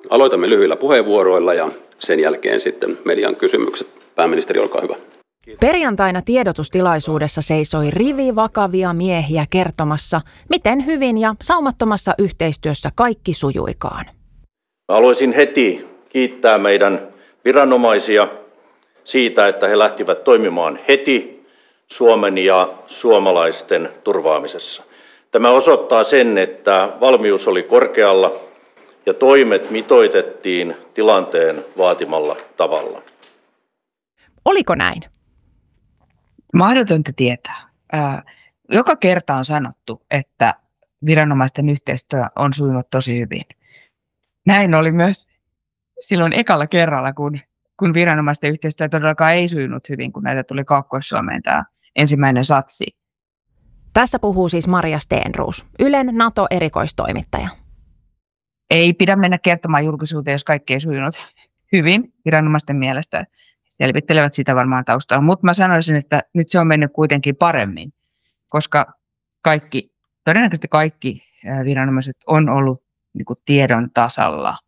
Aloitamme lyhyillä puheenvuoroilla ja sen jälkeen sitten median kysymykset. Pääministeri, olkaa hyvä. Perjantaina tiedotustilaisuudessa seisoi rivi vakavia miehiä kertomassa, miten hyvin ja saumattomassa yhteistyössä kaikki sujuikaan. Haluaisin heti kiittää meidän viranomaisia siitä, että he lähtivät toimimaan heti Suomen ja suomalaisten turvaamisessa. Tämä osoittaa sen, että valmius oli korkealla ja toimet mitoitettiin tilanteen vaatimalla tavalla. Oliko näin? Mahdotonta tietää. Joka kerta on sanottu, että viranomaisten yhteistyö on sujunut tosi hyvin. Näin oli myös silloin ekalla kerralla, kun viranomaisten yhteistyö todellakaan ei sujunut hyvin, kun näitä tuli Kaakkois-Suomeen tämä ensimmäinen satsi. Tässä puhuu siis Maria Stenroos, Ylen NATO-erikoistoimittaja. Ei pidä mennä kertomaan julkisuuteen, jos kaikki ei sujunut hyvin viranomaisten mielestä. Selvittelevät sitä varmaan taustalla, mutta mä sanoisin, että nyt se on mennyt kuitenkin paremmin, koska todennäköisesti kaikki viranomaiset on ollut niin kuin tiedon tasalla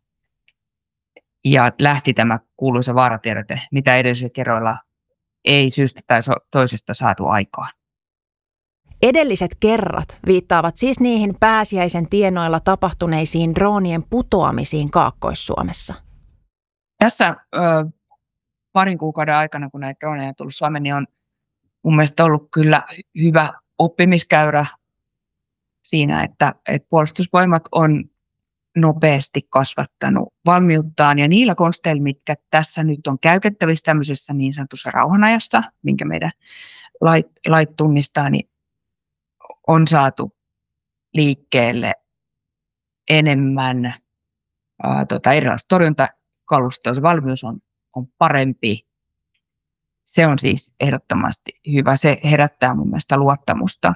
ja lähti tämä kuuluisa vaaratiedote, mitä edellisillä kerroilla ei syystä tai toisesta saatu aikaan. Edelliset kerrat viittaavat siis niihin pääsiäisen tienoilla tapahtuneisiin droonien putoamisiin Kaakkois-Suomessa. Tässä parin kuukauden aikana, kun näitä droneja on tullut Suomeen, niin on mun mielestä ollut kyllä hyvä oppimiskäyrä siinä, että puolustusvoimat on nopeasti kasvattanut valmiuttaan ja niillä konsteilla, mitkä tässä nyt on käytettävissä tämmöisessä niin sanotussa rauhanajassa, minkä meidän lait tunnistaa, niin on saatu liikkeelle enemmän erilaista torjuntakalustoa. Se valmius on parempi. Se on siis ehdottomasti hyvä. Se herättää mun mielestä luottamusta.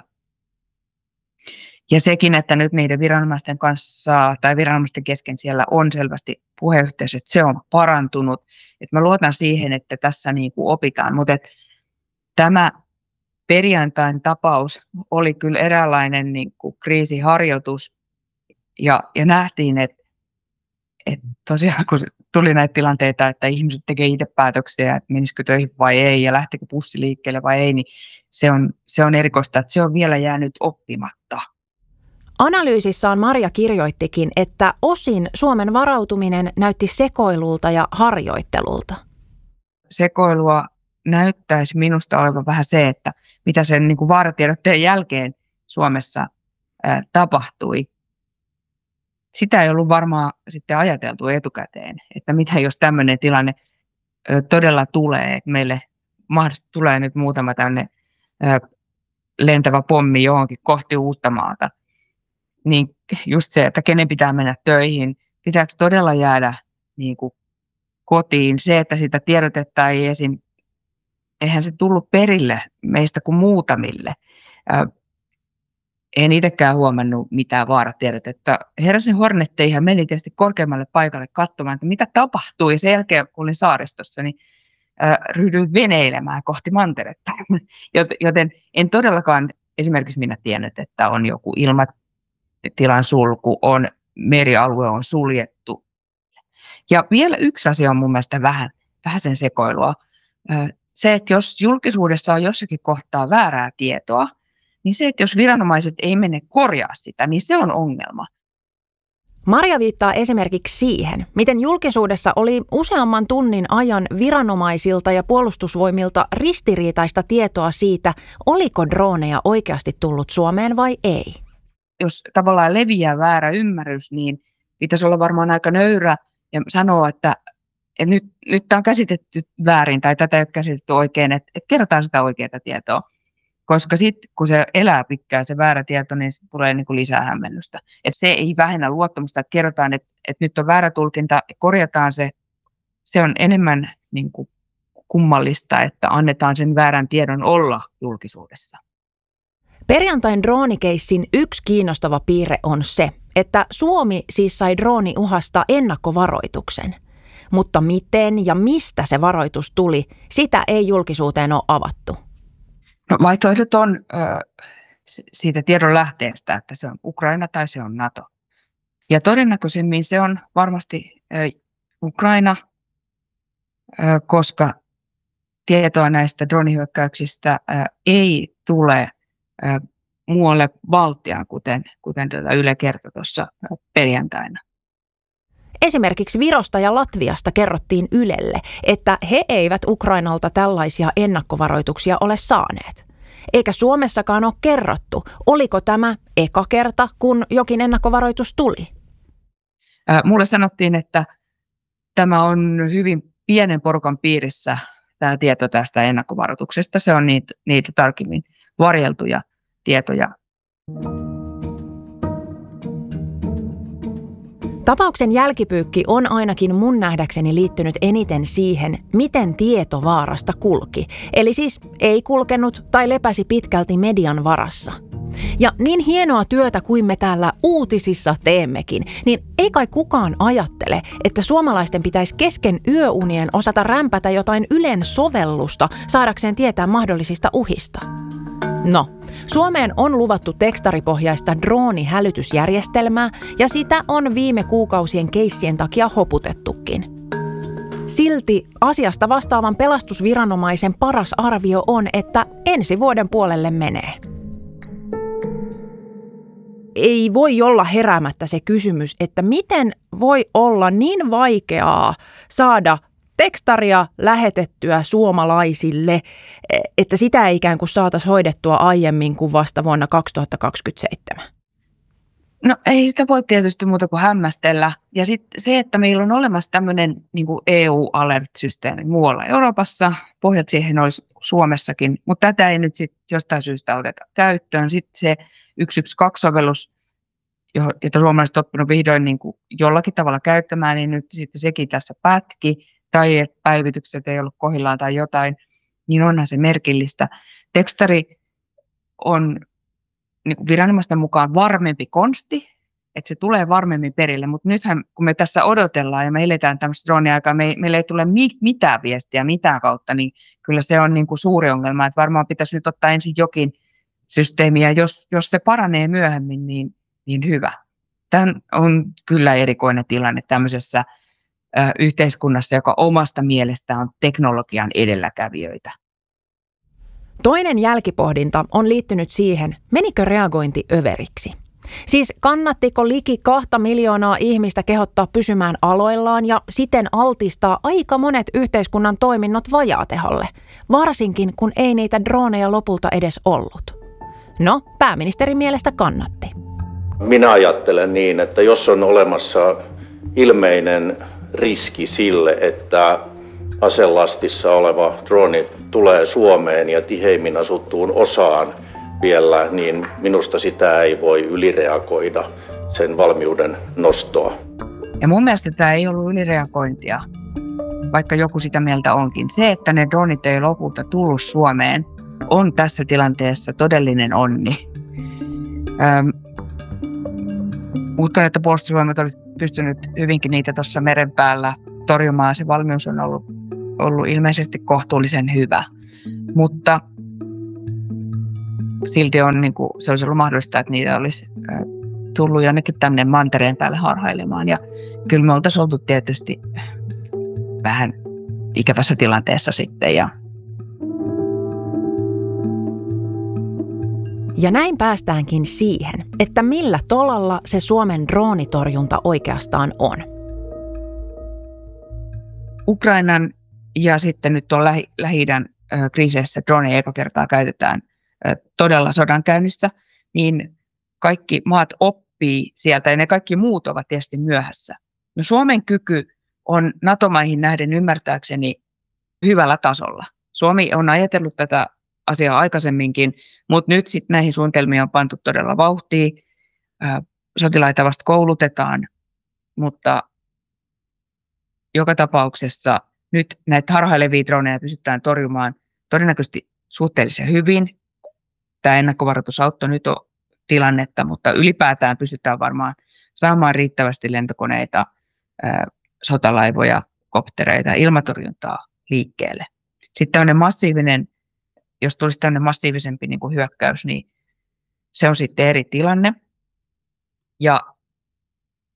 Ja sekin, että nyt niiden viranomaisten kanssa tai viranomaisten kesken siellä on selvästi puheyhteys, että se on parantunut. Että mä luotan siihen, että tässä niin kuin opitaan. Mutta tämä perjantain tapaus oli kyllä eräänlainen niin kuin kriisiharjoitus ja nähtiin, että tosiaan kun tuli näitä tilanteita, että ihmiset tekee itse päätöksiä, että menisikö töihin vai ei ja lähtikö bussi liikkeelle vai ei, niin se on erikoista, että se on vielä jäänyt oppimatta. Analyysissaan Maria kirjoittikin, että osin Suomen varautuminen näytti sekoilulta ja harjoittelulta. Sekoilua näyttäisi minusta olevan vähän se, että mitä sen niin kuin vaaratiedotteen jälkeen Suomessa tapahtui. Sitä ei ollut varmaan sitten ajateltu etukäteen, että mitä jos tämmöinen tilanne todella tulee, että meille mahdollisesti tulee nyt muutama tämmöinen lentävä pommi johonkin kohti Uuttamaata. Niin just se, että kenen pitää mennä töihin, pitääkö todella jäädä niin kuin kotiin. Se, että sitä tiedotetta ei eihän se tullut perille meistä kuin muutamille. En itsekään huomannut mitään vaaratiedotetta. Heräsin Hornetteihin ja menin tietysti korkeammalle paikalle katsomaan, että mitä tapahtui. Sen jälkeen, kun olin saaristossa, niin ryhdyin veneilemään kohti manteretta. Joten en todellakaan esimerkiksi minä tiennyt, että on joku ilmatilan sulku, merialue on suljettu. Ja vielä yksi asia on mun mielestä vähän sen sekoilua. Se, että jos julkisuudessa on jossakin kohtaa väärää tietoa, niin se, että jos viranomaiset ei mene korjaa sitä, niin se on ongelma. Maria viittaa esimerkiksi siihen, miten julkisuudessa oli useamman tunnin ajan viranomaisilta ja puolustusvoimilta ristiriitaista tietoa siitä, oliko drooneja oikeasti tullut Suomeen vai ei. Jos tavallaan leviää väärä ymmärrys, niin pitäisi olla varmaan aika nöyrä ja sanoa, että nyt tämä on käsitetty väärin tai tätä ei ole käsitetty oikein, että kerrotaan sitä oikeaa tietoa. Koska sitten kun se elää pitkään se väärä tieto, niin tulee niin kuin lisää hämmennystä. Että se ei vähennä luottamusta, että kerrotaan, että nyt on väärä tulkinta, korjataan se. Se on enemmän niin kuin kummallista, että annetaan sen väärän tiedon olla julkisuudessa. Perjantain droonikeissin yksi kiinnostava piirre on se, että Suomi siis sai drooniuhasta ennakkovaroituksen. Mutta miten ja mistä se varoitus tuli, sitä ei julkisuuteen ole avattu. No, vaihtoehdot on siitä tiedon lähteestä, että se on Ukraina tai se on NATO. Ja todennäköisemmin se on varmasti Ukraina, koska tietoa näistä dronihyökkäyksistä ei tule muualle Baltiaan, kuten Yle kertoi tuossa perjantaina. Esimerkiksi Virosta ja Latviasta kerrottiin Ylelle, että he eivät Ukrainalta tällaisia ennakkovaroituksia ole saaneet. Eikä Suomessakaan ole kerrottu, oliko tämä eka kerta, kun jokin ennakkovaroitus tuli. Mulle sanottiin, että tämä on hyvin pienen porukan piirissä tämä tieto tästä ennakkovaroituksesta. Se on niitä tarkemmin varjeltuja tietoja. Tapauksen jälkipyykki on ainakin mun nähdäkseni liittynyt eniten siihen, miten tieto vaarasta kulki. Eli siis ei kulkenut tai lepäsi pitkälti median varassa. Ja niin hienoa työtä kuin me täällä uutisissa teemmekin, niin ei kai kukaan ajattele, että suomalaisten pitäisi kesken yöunien osata rämpätä jotain Ylen sovellusta saadakseen tietää mahdollisista uhista. No, Suomeen on luvattu tekstaripohjaista droonihälytysjärjestelmää ja sitä on viime kuukausien keissien takia hoputettukin. Silti asiasta vastaavan pelastusviranomaisen paras arvio on, että ensi vuoden puolelle menee. Ei voi olla heräämättä se kysymys, että miten voi olla niin vaikeaa saada tekstaria lähetettyä suomalaisille, että sitä ei ikään kuin saataisiin hoidettua aiemmin kuin vasta vuonna 2027. No ei sitä voi tietysti muuta kuin hämmästellä. Ja sitten se, että meillä on olemassa tämmöinen niin kuin EU-alert-systeemi muualla Euroopassa, pohjat siihen olisi Suomessakin, mutta tätä ei nyt sitten jostain syystä oteta käyttöön. Sitten se 112-sovellus, jota suomalaiset on oppinut vihdoin niin kuin jollakin tavalla käyttämään, niin nyt sitten sekin tässä pätki, tai että päivitykset ei ollut kohdillaan tai jotain, niin onhan se merkillistä. Tekstari on niin kuin viranomaisten mukaan varmempi konsti, että se tulee varmemmin perille, mutta nythän kun me tässä odotellaan ja me eletään tämmöistä drone-aikaa, meillä ei tule mitään viestiä mitään kautta, niin kyllä se on niin kuin suuri ongelma, että varmaan pitäisi nyt ottaa ensin jokin systeemi, ja jos se paranee myöhemmin, niin hyvä. Tämä on kyllä erikoinen tilanne tämmöisessä yhteiskunnassa, joka omasta mielestään on teknologian edelläkävijöitä. Toinen jälkipohdinta on liittynyt siihen, menikö reagointi överiksi. Siis kannattiko liki 2 miljoonaa ihmistä kehottaa pysymään aloillaan ja siten altistaa aika monet yhteiskunnan toiminnot vajaateholle, varsinkin kun ei niitä droneja lopulta edes ollut. No, pääministerin mielestä kannatti. Minä ajattelen niin, että jos on olemassa ilmeinen riski sille, että aselastissa oleva drone tulee Suomeen ja tiheimmin asuttuun osaan vielä, niin minusta sitä ei voi ylireagoida, sen valmiuden nostoa. Ja mun mielestä tämä ei ollut ylireagointia, vaikka joku sitä mieltä onkin. Se, että ne dronit ei lopulta tullut Suomeen, on tässä tilanteessa todellinen onni. Uskon, että puolustusvoimat olisi pystynyt hyvinkin niitä tuossa meren päällä torjumaan. Se valmius on ollut ilmeisesti kohtuullisen hyvä, mutta silti on, niin kuin, se olisi ollut mahdollista, että niitä olisi tullut jonnekin tänne mantereen päälle harhailemaan. Ja kyllä me oltaisiin oltu tietysti vähän ikävässä tilanteessa sitten. Ja näin päästäänkin siihen, että millä tolalla se Suomen droonitorjunta oikeastaan on. Ukrainan ja sitten nyt tuon Lähi-idän kriiseissä droneja eka kertaa käytetään todella sodankäynnissä, niin kaikki maat oppii sieltä ja ne kaikki muut ovat tietysti myöhässä. No Suomen kyky on NATO-maihin nähden ymmärtääkseni hyvällä tasolla. Suomi on ajatellut tätä asiaa aikaisemminkin, mutta nyt sitten näihin suunnitelmiin on pantu todella vauhtiin. Sotilaita vasta koulutetaan, mutta joka tapauksessa nyt näitä harhailevia droneja pystytään torjumaan todennäköisesti suhteellisen hyvin. Tämä ennakkovaroitus auttoi nyt on tilannetta, mutta ylipäätään pystytään varmaan saamaan riittävästi lentokoneita, sotalaivoja, koptereita, ilmatorjuntaa liikkeelle. Sitten tämmöinen massiivinen, jos tulisi tämmöinen massiivisempi niin kuin hyökkäys, niin se on sitten eri tilanne. Ja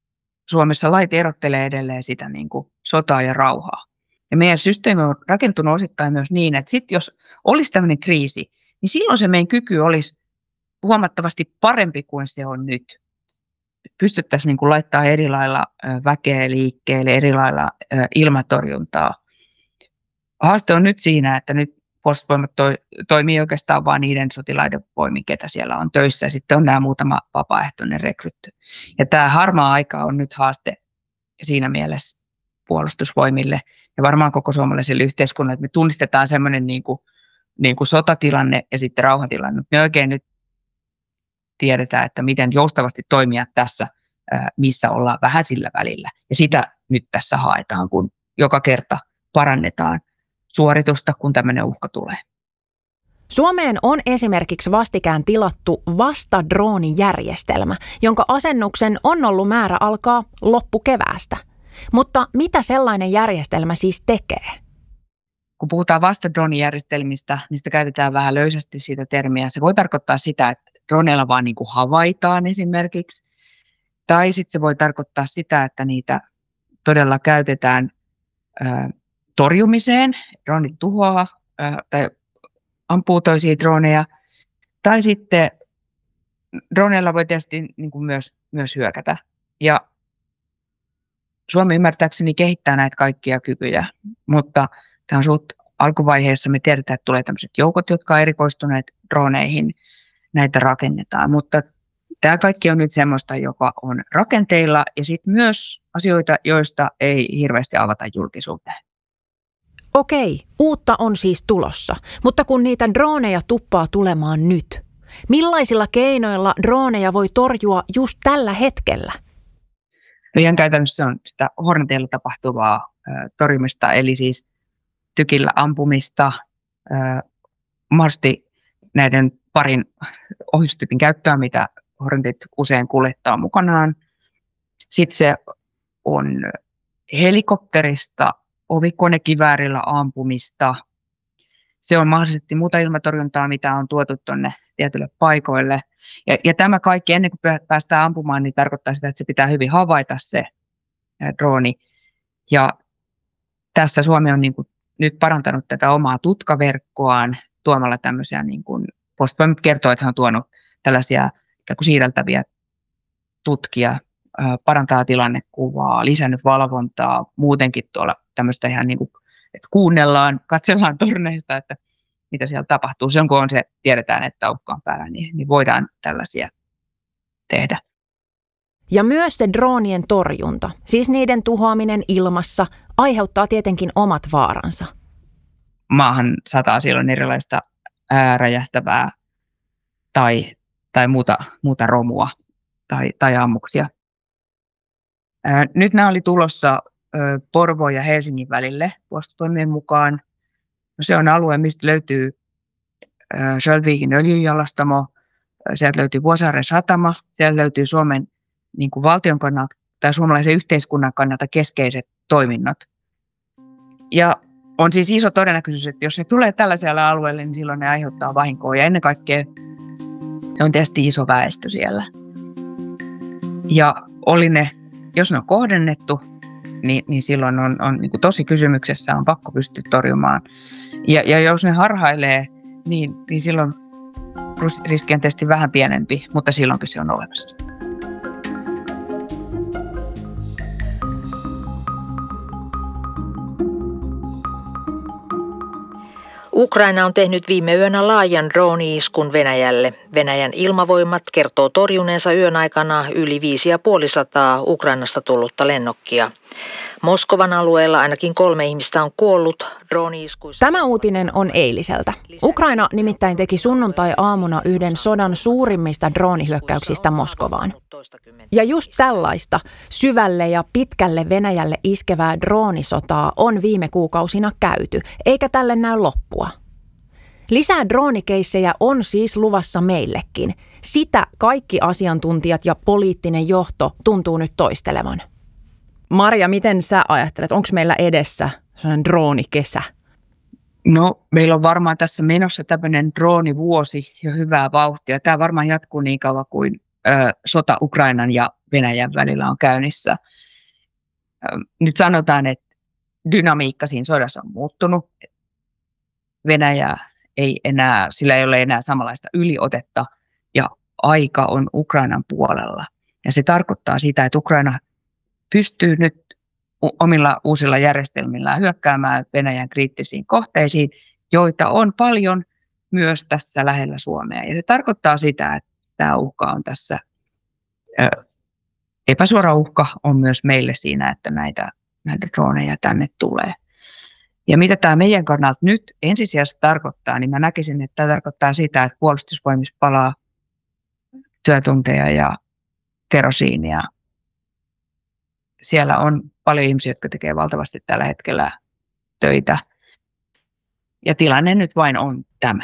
Suomessa lait erottelee edelleen sitä niin kuin sotaa ja rauhaa. Ja meidän systeemi on rakentunut osittain myös niin, että sitten jos olisi tämmöinen kriisi, niin silloin se meidän kyky olisi huomattavasti parempi kuin se on nyt. Pystyttäisiin niin kuin laittaa eri lailla väkeä liikkeelle, eri lailla ilmatorjuntaa. Haaste on nyt siinä, että nyt puolustusvoimat toimii oikeastaan vain niiden sotilaiden voimin, ketä siellä on töissä. Ja sitten on nämä muutama vapaaehtoinen rekrytty. Ja tämä harmaa aika on nyt haaste siinä mielessä puolustusvoimille ja varmaan koko suomalaiselle yhteiskunnalle, että me tunnistetaan semmoinen niin kuin sotatilanne ja sitten rauhatilanne. Me oikein nyt tiedetään, että miten joustavasti toimia tässä, missä ollaan vähän sillä välillä. Ja sitä nyt tässä haetaan, kun joka kerta parannetaan suoritusta, kun tämmöinen uhka tulee. Suomeen on esimerkiksi vastikään tilattu vastadroonijärjestelmä, jonka asennuksen on ollut määrä alkaa loppukeväästä. Mutta mitä sellainen järjestelmä siis tekee? Kun puhutaan vastadroonijärjestelmistä, niin sitä käytetään vähän löysästi siitä termiä. Se voi tarkoittaa sitä, että droneilla vaan niin kuin havaitaan esimerkiksi. Tai sitten se voi tarkoittaa sitä, että niitä todella käytetään torjumiseen. Dronit tuhoaa tai ampuu toisia droneja. Tai sitten droneilla voi tietysti niin kuin myös hyökätä. Ja Suomi ymmärtääkseni kehittää näitä kaikkia kykyjä, mutta tämä on suht alkuvaiheessa. Me tiedetään, että tulee tämmöiset joukot, jotka on erikoistuneet droneihin. Näitä rakennetaan, mutta tämä kaikki on nyt semmoista, joka on rakenteilla ja sitten myös asioita, joista ei hirveästi avata julkisuuteen. Okei, uutta on siis tulossa, mutta kun niitä droneja tuppaa tulemaan nyt, millaisilla keinoilla droneja voi torjua just tällä hetkellä? No ihan käytännössä on sitä Horneteilla tapahtuvaa torjumista, eli siis tykillä ampumista, mahdollisesti näiden parin ohjustyypin käyttöä, mitä Hornetit usein kuljettaa mukanaan. Sitten se on helikopterista, ovikonekiväärillä ampumista. Se on mahdollisesti muuta ilmatorjuntaa, mitä on tuotu tuonne tietyille paikoille. Ja tämä kaikki ennen kuin päästään ampumaan, niin tarkoittaa sitä, että se pitää hyvin havaita se drooni. Ja tässä Suomi on niin kuin nyt parantanut tätä omaa tutkaverkkoaan tuomalla tämmöisiä, niin kuin puolustusvoimat kertoo, että he on tuonut tällaisia ikään kuin siirreltäviä tutkia, parantaa tilannekuvaa, lisännyt valvontaa, muutenkin tuolla tämmöistä ihan niin kuin, että kuunnellaan, katsellaan torneista, että mitä siellä tapahtuu. Silloin kun tiedetään, että uhka on päällä, niin voidaan tällaisia tehdä. Ja myös se droonien torjunta, siis niiden tuhoaminen ilmassa, aiheuttaa tietenkin omat vaaransa. Maahan sataa silloin erilaista räjähtävää tai muuta romua tai ammuksia. Nyt nämä oli tulossa Porvoon ja Helsingin välille puolustusvoimien mukaan. No, se on alue, mistä löytyy Sjöldvikin öljyjalostamo, sieltä löytyy Vuosaaren satama, sieltä löytyy Suomen niin kuin valtion kannalta tai suomalaisen yhteiskunnan kannalta keskeiset toiminnot. Ja on siis iso todennäköisyys, että jos ne tulee tällaiselle alueelle, niin silloin ne aiheuttaa vahinkoa. Ja ennen kaikkea on tietysti iso väestö siellä. Ja jos ne on kohdennettu, niin silloin on niin kuin tosi kysymyksessä, on pakko pystyä torjumaan. Ja jos ne harhailee, niin silloin riski on tietysti vähän pienempi, mutta silloinkin se on olemassa. Ukraina on tehnyt viime yönä laajan drone-iskun Venäjälle. Venäjän ilmavoimat kertoo torjuneensa yön aikana yli 550 Ukrainasta tullutta lennokkia. Moskovan alueella ainakin 3 ihmistä on kuollut drone-iskuissa. Tämä uutinen on eiliseltä. Ukraina nimittäin teki sunnuntai-aamuna yhden sodan suurimmista droonihyökkäyksistä Moskovaan. Ja just tällaista syvälle ja pitkälle Venäjälle iskevää droonisotaa on viime kuukausina käyty, eikä tälle näy loppua. Lisää droonikeissejä on siis luvassa meillekin. Sitä kaikki asiantuntijat ja poliittinen johto tuntuu nyt toistelevan. Marja, miten sä ajattelet, onko meillä edessä sellainen droonikesä? No, meillä on varmaan tässä menossa tämmöinen droonivuosi ja hyvää vauhtia. Tämä varmaan jatkuu niin kauan kuin sota Ukrainan ja Venäjän välillä on käynnissä. Nyt sanotaan, että dynamiikka siinä sodassa on muuttunut. Venäjä sillä ei ole enää samanlaista yliotetta ja aika on Ukrainan puolella. Ja se tarkoittaa sitä, että Ukraina pystyy nyt omilla uusilla järjestelmillään hyökkäämään Venäjän kriittisiin kohteisiin, joita on paljon myös tässä lähellä Suomea. Ja se tarkoittaa sitä, että tämä uhka on tässä, epäsuora uhka on myös meille siinä, että näitä droneja tänne tulee. Ja mitä tämä meidän kannalta nyt ensisijaisesti tarkoittaa, niin mä näkisin, että tämä tarkoittaa sitä, että puolustusvoimissa palaa työtunteja ja kerosiinia. Siellä on paljon ihmisiä, jotka tekee valtavasti tällä hetkellä töitä. Ja tilanne nyt vain on tämä.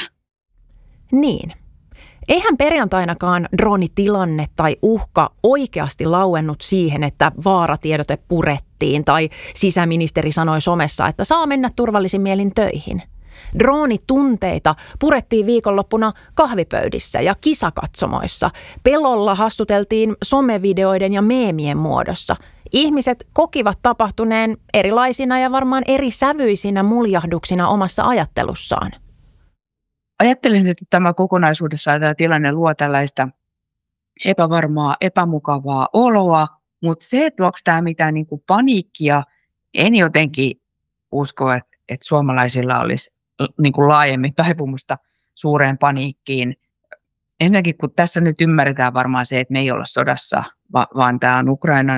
Niin. Eihän perjantainakaan droonitilanne tai uhka oikeasti lauennut siihen, että vaaratiedote purettiin tai sisäministeri sanoi somessa, että saa mennä turvallisin mielin töihin. Droonitunteita purettiin viikonloppuna kahvipöydissä ja kisakatsomoissa. Pelolla hassuteltiin somevideoiden ja meemien muodossa. Ihmiset kokivat tapahtuneen erilaisina ja varmaan eri sävyisinä muljahduksina omassa ajattelussaan. Ajattelen, että tämä kokonaisuudessaan tämä tilanne luo tällaista epävarmaa, epämukavaa oloa, mutta se, että luoksi tämä mitään niin kuin paniikkia, en jotenkin usko, että suomalaisilla olisi niin kuin laajemmin taipumusta suureen paniikkiin. Ennenkin, kun tässä nyt ymmärretään varmaan se, että me ei olla sodassa, vaan tämä on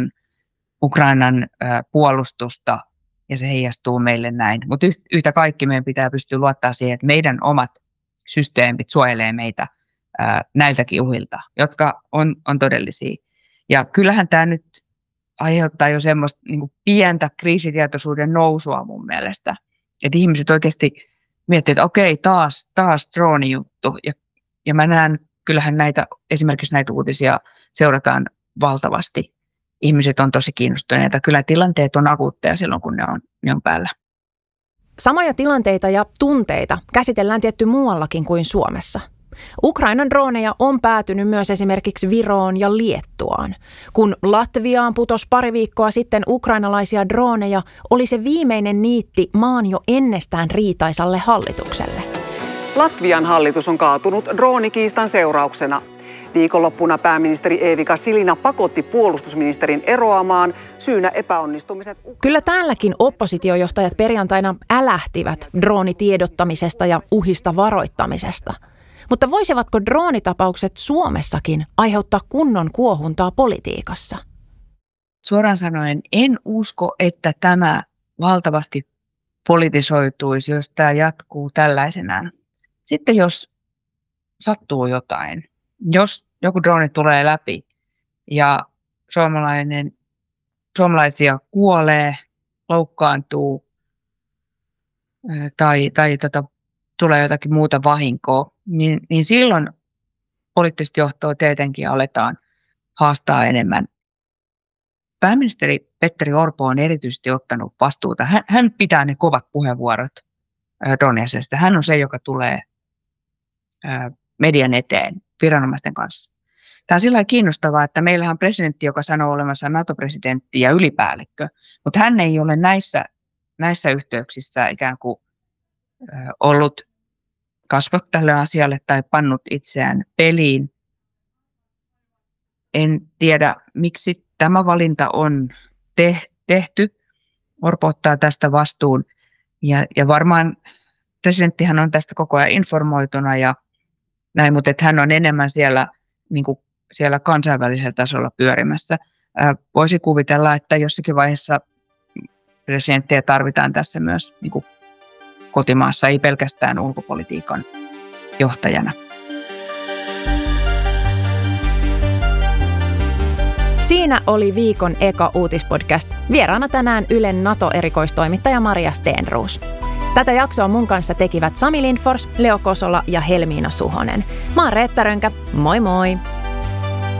Ukrainan puolustusta ja se heijastuu meille näin. Mutta yhtä kaikki meidän pitää pystyä luottaa siihen, että meidän omat systeemit suojelee meitä näiltäkin uhilta, jotka on todellisia. Ja kyllähän tämä nyt aiheuttaa jo semmoista niin kuin pientä kriisitietoisuuden nousua mun mielestä. Että ihmiset oikeasti miettii, että okei, taas droonijuttu. Ja mä näen, kyllähän esimerkiksi näitä uutisia seurataan valtavasti. Ihmiset on tosi kiinnostuneita. Kyllä tilanteet on akuutteja silloin, kun ne on päällä. Samoja tilanteita ja tunteita käsitellään tietty muuallakin kuin Suomessa. Ukrainan droneja on päätynyt myös esimerkiksi Viroon ja Liettuaan. Kun Latviaan putosi pari viikkoa sitten ukrainalaisia droneja, oli se viimeinen niitti maan jo ennestään riitaisalle hallitukselle. Latvian hallitus on kaatunut droonikiistan seurauksena. Viikonloppuna pääministeri Eevika Silina pakotti puolustusministerin eroamaan, syynä epäonnistumiset. Kyllä täälläkin oppositiojohtajat perjantaina älähtivät droonitiedottamisesta ja uhista varoittamisesta. Mutta voisivatko droonitapaukset Suomessakin aiheuttaa kunnon kuohuntaa politiikassa? Suoraan sanoen en usko, että tämä valtavasti politisoituisi, jos tämä jatkuu tällaisenään. Sitten jos sattuu jotain, jos joku drooni tulee läpi ja suomalaisia kuolee, loukkaantuu tai tulee jotakin muuta vahinkoa, niin silloin poliittista johtoa tietenkin aletaan haastaa enemmän. Pääministeri Petteri Orpo on erityisesti ottanut vastuuta. Hän pitää ne kovat puheenvuorot drone-asiasta. Hän on se, joka tulee median eteen viranomaisten kanssa. Tämä on sillä lailla kiinnostavaa, että meillähän on presidentti, joka sanoo olevansa NATO-presidentti ja ylipäällikkö, mutta hän ei ole näissä yhteyksissä ikään kuin ollut kasvot tälle asialle tai pannut itseään peliin. En tiedä, miksi tämä valinta on tehty. Orpo ottaa tästä vastuun ja varmaan presidenttihän on tästä koko ajan informoituna ja näin, mutta että hän on enemmän siellä, niin kuin siellä kansainvälisellä tasolla pyörimässä. Voisi kuvitella, että jossakin vaiheessa presidenttiä tarvitaan tässä myös niin kuin kotimaassa, ei pelkästään ulkopolitiikan johtajana. Siinä oli viikon eka uutispodcast. Vieraana tänään Ylen NATO-erikoistoimittaja Maria Stenroos. Tätä jaksoa mun kanssa tekivät Sami Lindfors, Leo Kosola ja Helmiina Suhonen. Mä oon Reetta Rönkä. Moi moi!